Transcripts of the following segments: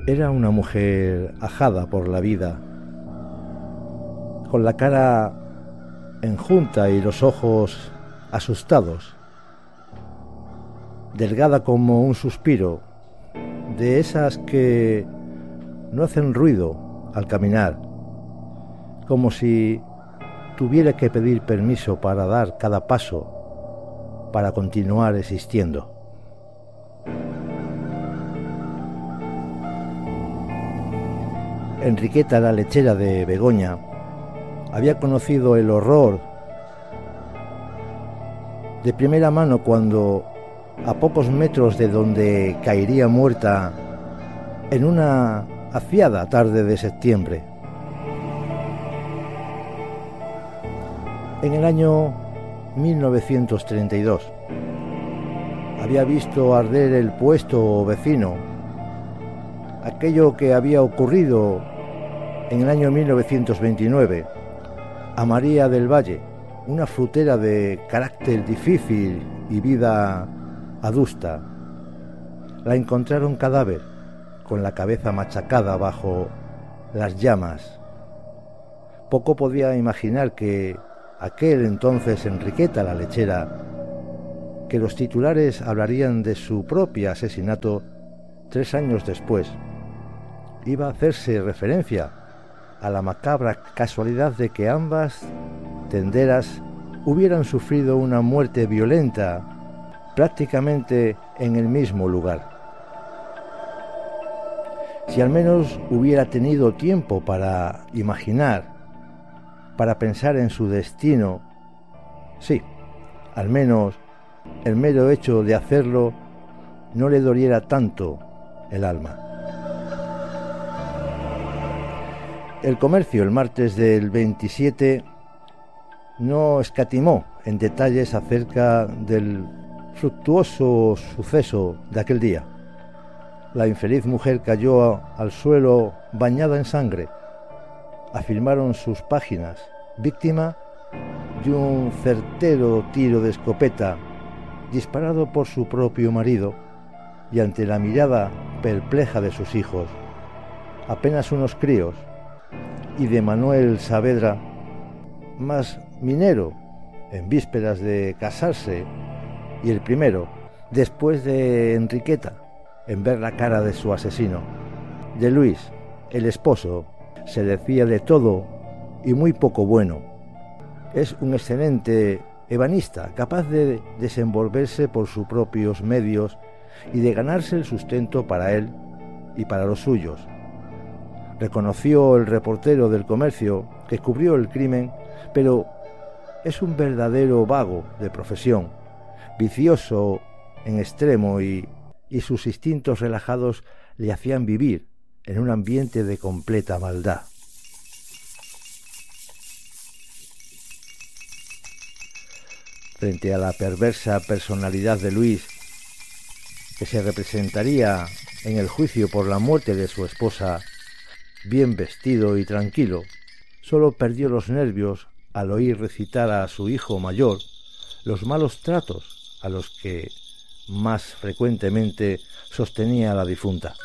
Era una mujer ajada por la vida, con la cara enjunta y los ojos asustados, delgada como un suspiro, de esas que no hacen ruido al caminar, como si tuviera que pedir permiso para dar cada paso, para continuar existiendo. Enriqueta, la lechera de Begoña, había conocido el horror de primera mano cuando, a pocos metros de donde caería muerta en una aciaga tarde de septiembre, en el año 1932, había visto arder el puesto vecino, aquello que había ocurrido en el año 1929 a María del Valle, una frutera de carácter difícil y vida adusta. La encontraron cadáver, con la cabeza machacada bajo las llamas. Poco podía imaginar que aquel entonces Enriqueta, la lechera, que los titulares hablarían de su propio asesinato 3 años después, iba a hacerse referencia a la macabra casualidad de que ambas tenderas hubieran sufrido una muerte violenta prácticamente en el mismo lugar. Si al menos hubiera tenido tiempo para imaginar, para pensar en su destino, sí, al menos el mero hecho de hacerlo no le doliera tanto el alma. El Comercio, el martes del 27, no escatimó en detalles acerca del fructuoso suceso de aquel día. La infeliz mujer cayó al suelo bañada en sangre. Afirmaron sus páginas, víctima de un certero tiro de escopeta disparado por su propio marido, y ante la mirada perpleja de sus hijos, apenas unos críos, y de Manuel Saavedra, más minero, en vísperas de casarse, y el primero, después de Enriqueta, en ver la cara de su asesino. De Luis, el esposo, se decía de todo y muy poco bueno. Es un excelente ebanista, capaz de desenvolverse por sus propios medios y de ganarse el sustento para él y para los suyos. Reconoció el reportero del Comercio que cubrió el crimen, pero es un verdadero vago de profesión, vicioso en extremo, y sus instintos relajados le hacían vivir en un ambiente de completa maldad. Frente a la perversa personalidad de Luis, que se representaría en el juicio por la muerte de su esposa, bien vestido y tranquilo, solo perdió los nervios al oír recitar a su hijo mayor los malos tratos a los que más frecuentemente sostenía a la difunta.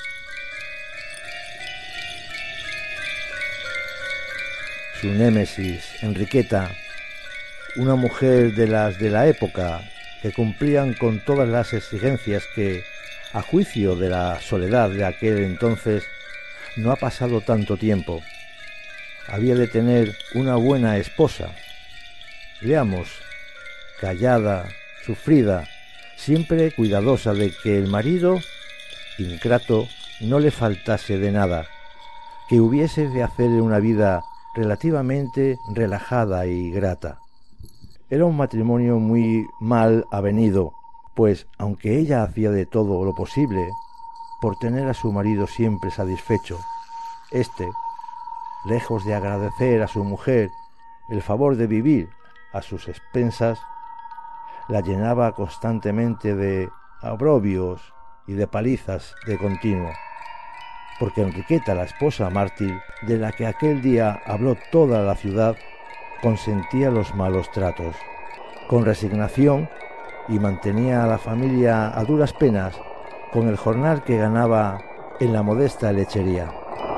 Su némesis, Enriqueta, una mujer de las de la época que cumplían con todas las exigencias que, a juicio de la soledad de aquel entonces, no ha pasado tanto tiempo. Había de tener una buena esposa. Leamos, callada, sufrida, siempre cuidadosa de que el marido, ingrato, no le faltase de nada, que hubiese de hacerle una vida relativamente relajada y grata. Era un matrimonio muy mal avenido, pues aunque ella hacía de todo lo posible por tener a su marido siempre satisfecho, éste, lejos de agradecer a su mujer el favor de vivir a sus expensas, la llenaba constantemente de oprobios y de palizas de continuo, porque Enriqueta, la esposa mártir, de la que aquel día habló toda la ciudad, consentía los malos tratos, con resignación, y mantenía a la familia a duras penas con el jornal que ganaba en la modesta lechería.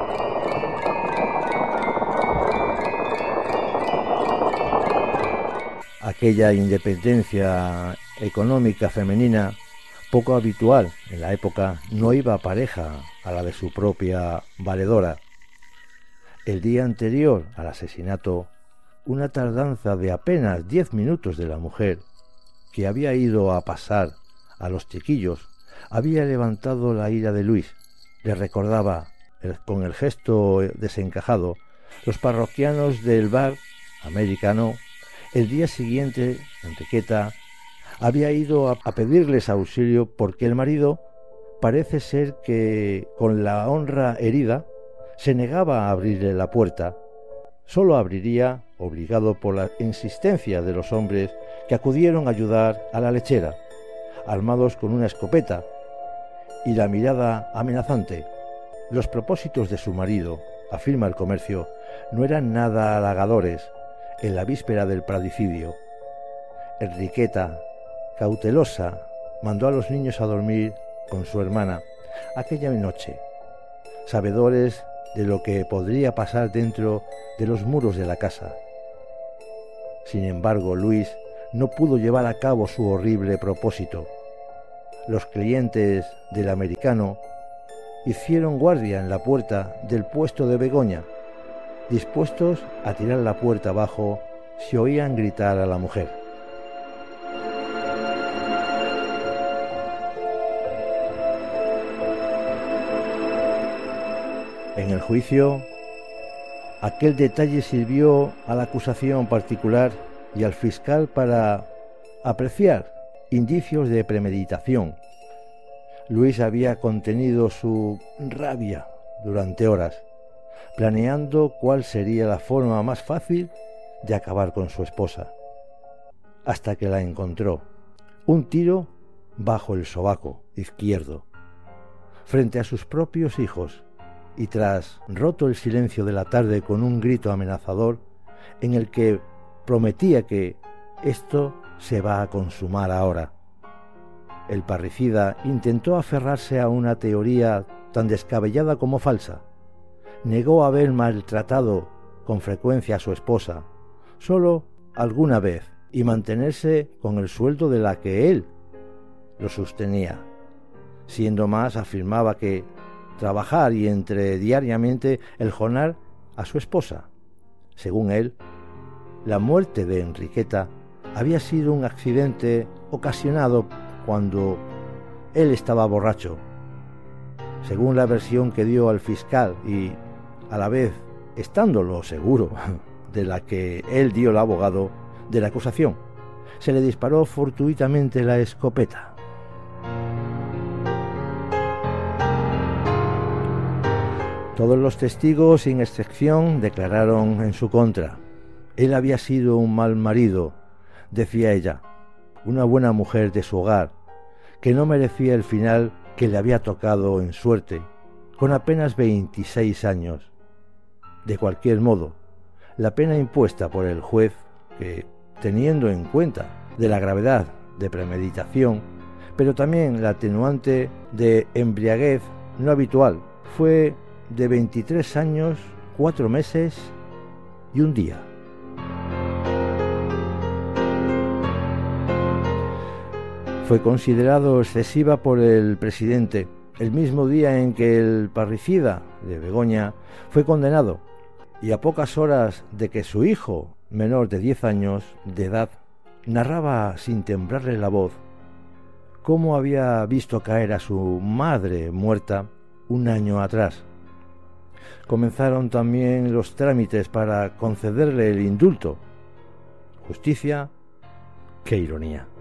Aquella independencia económica femenina, poco habitual en la época, no iba pareja a la de su propia valedora. El día anterior al asesinato, una tardanza de apenas 10 minutos de la mujer, que había ido a pasar a los chiquillos, había levantado la ira de Luis. Le recordaba, con el gesto desencajado, los parroquianos del bar americano. El día siguiente, Enriqueta había ido a pedirles auxilio porque el marido parece ser que, con la honra herida, se negaba a abrirle la puerta. Solo abriría, obligado por la insistencia de los hombres que acudieron a ayudar a la lechera, armados con una escopeta y la mirada amenazante. Los propósitos de su marido, afirma El Comercio, no eran nada halagadores en la víspera del pradicidio. Enriqueta, cautelosa, mandó a los niños a dormir con su hermana aquella noche, sabedores de lo que podría pasar dentro de los muros de la casa. Sin embargo, Luis no pudo llevar a cabo su horrible propósito. Los clientes del americano hicieron guardia en la puerta del puesto de Begoña, dispuestos a tirar la puerta abajo si oían gritar a la mujer. En el juicio, aquel detalle sirvió a la acusación particular y al fiscal para apreciar indicios de premeditación. Luis había contenido su rabia durante horas, planeando cuál sería la forma más fácil de acabar con su esposa, hasta que la encontró, un tiro bajo el sobaco izquierdo, frente a sus propios hijos, y tras roto el silencio de la tarde con un grito amenazador en el que prometía que esto se va a consumar ahora. El parricida intentó aferrarse a una teoría tan descabellada como falsa. Negó haber maltratado con frecuencia a su esposa, solo alguna vez, y mantenerse con el sueldo de la que él lo sostenía. Siendo más, afirmaba que trabajar y entre diariamente el jornal a su esposa. Según él, la muerte de Enriqueta había sido un accidente ocasionado cuando él estaba borracho. Según la versión que dio al fiscal y, a la vez, estándolo seguro de la que él dio el abogado de la acusación, se le disparó fortuitamente la escopeta. Todos los testigos, sin excepción, declararon en su contra. Él había sido un mal marido, decía ella, una buena mujer de su hogar, que no merecía el final que le había tocado en suerte, con apenas 26 años. De cualquier modo, la pena impuesta por el juez, que, teniendo en cuenta de la gravedad de premeditación, pero también la atenuante de embriaguez no habitual, fue de 23 años, 4 meses y 1 día. Fue considerado excesiva por el presidente el mismo día en que el parricida de Begoña fue condenado, y a pocas horas de que su hijo, menor de 10 años de edad, narraba sin temblarle la voz cómo había visto caer a su madre muerta 1 año atrás. Comenzaron también los trámites para concederle el indulto. Justicia, qué ironía.